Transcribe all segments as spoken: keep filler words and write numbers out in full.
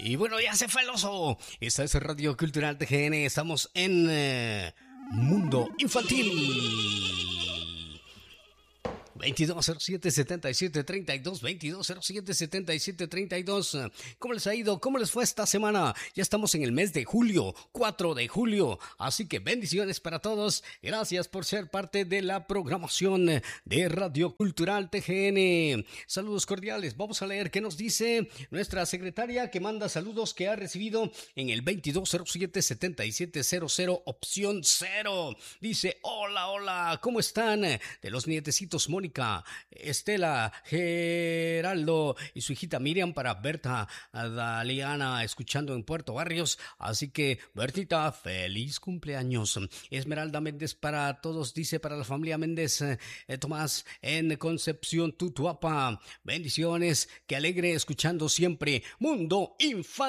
Y bueno, ya se fue el oso. Esta es Radio Cultural T G N. Estamos en eh, Mundo Infantil. veintidós cero siete setenta y siete treinta y dos, veintidós cero siete setenta y siete treinta y dos. ¿Cómo les ha ido? ¿Cómo les fue esta semana? Ya estamos en el mes de julio, cuatro de julio. Así que bendiciones para todos. Gracias por ser parte de la programación de Radio Cultural T G N. Saludos cordiales. Vamos a leer qué nos dice nuestra secretaria, que manda saludos, que ha recibido en el veintidós cero siete setenta y siete cero cero opción cero. Dice: hola, hola, ¿cómo están? De los nietecitos Mónica, Estela, Geraldo y su hijita Miriam, para Berta Daliana, escuchando en Puerto Barrios. Así que, Bertita, feliz cumpleaños. Esmeralda Méndez para todos, dice, para la familia Méndez. eh, Tomás en Concepción, Tutuapa, bendiciones, que alegre escuchando siempre Mundo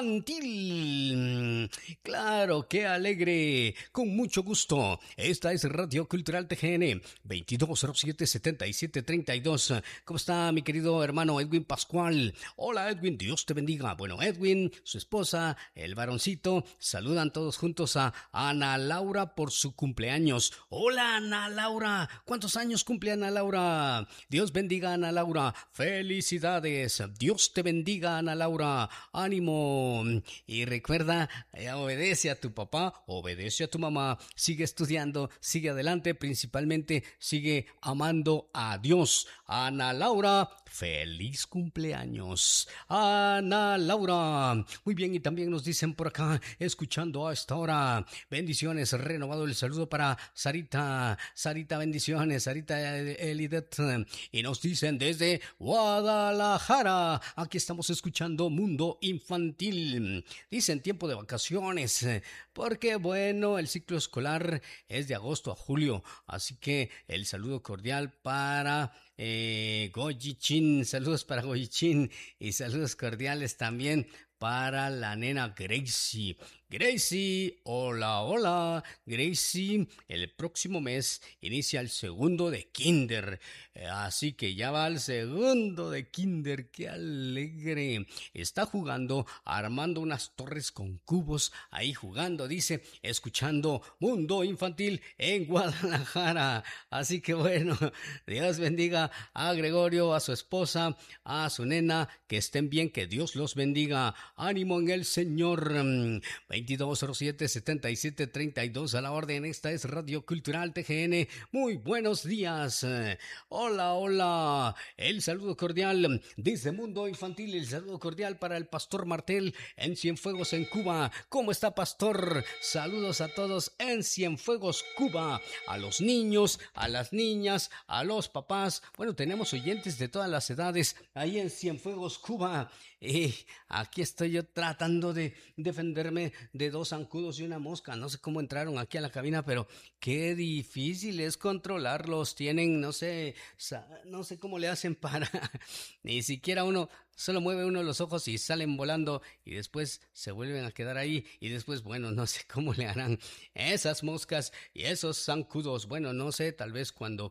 Infantil. Claro, que alegre, con mucho gusto. Esta es Radio Cultural T G N, veintidós cero siete setenta y siete treinta y dos. ¿Cómo está mi querido hermano Edwin Pascual? Hola Edwin, Dios te bendiga. Bueno, Edwin, su esposa, el varoncito, saludan todos juntos a Ana Laura por su cumpleaños. Hola Ana Laura, ¿cuántos años cumple Ana Laura? Dios bendiga a Ana Laura, felicidades. Dios te bendiga Ana Laura, ánimo. Y recuerda, eh, obedece a tu papá, obedece a tu mamá, sigue estudiando, sigue adelante, principalmente sigue amando a Dios. Ana Laura, feliz cumpleaños. Ana Laura. Muy bien, y también nos dicen por acá, escuchando a esta hora, bendiciones, renovado el saludo para Sarita. Sarita, bendiciones, Sarita Elidet. Y nos dicen desde Guadalajara, aquí estamos escuchando Mundo Infantil. Dicen tiempo de vacaciones, porque bueno, el ciclo escolar es de agosto a julio, así que el saludo cordial para eh, Goyichin, saludos para Goyichin, y saludos cordiales también para la nena Gracie. Gracie, hola, hola. Gracie, el próximo mes inicia el segundo de kinder. Eh, así que ya va al segundo de kinder. ¡Qué alegre! Está jugando, armando unas torres con cubos. Ahí jugando, dice, escuchando Mundo Infantil en Guadalajara. Así que bueno, Dios bendiga a Gregorio, a su esposa, a su nena. Que estén bien, que Dios los bendiga. Ánimo en el Señor. veintidós cero siete setenta y siete treinta y dos a la orden. Esta es Radio Cultural T G N. Muy buenos días. Hola, hola. El saludo cordial desde Mundo Infantil. El saludo cordial para el Pastor Martel en Cienfuegos, en Cuba. ¿Cómo está, Pastor? Saludos a todos en Cienfuegos, Cuba. A los niños, a las niñas, a los papás. Bueno, tenemos oyentes de todas las edades ahí en Cienfuegos, Cuba. Y aquí estoy yo tratando de defenderme de dos zancudos y una mosca. No sé cómo entraron aquí a la cabina, pero qué difícil es controlarlos. Tienen, no sé, no sé cómo le hacen para... Ni siquiera uno, solo mueve uno los ojos y salen volando y después se vuelven a quedar ahí. Y después, bueno, no sé cómo le harán esas moscas y esos zancudos. Bueno, no sé, tal vez cuando...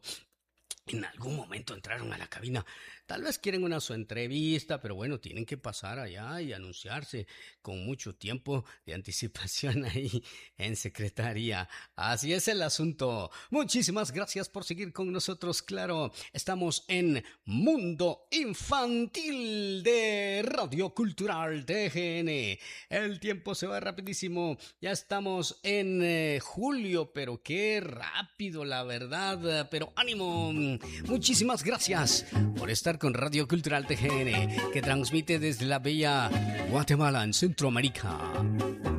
en algún momento entraron a la cabina. Tal vez quieren una su entrevista, pero bueno, tienen que pasar allá y anunciarse con mucho tiempo de anticipación ahí en secretaría. Así es el asunto. Muchísimas gracias por seguir con nosotros. Claro, estamos en Mundo Infantil de Radio Cultural T G N. El tiempo se va rapidísimo. Ya estamos en eh, julio, pero qué rápido, la verdad. Pero ánimo. Muchísimas gracias por estar con Radio Cultural T G N, que transmite desde la bella Guatemala, en Centroamérica.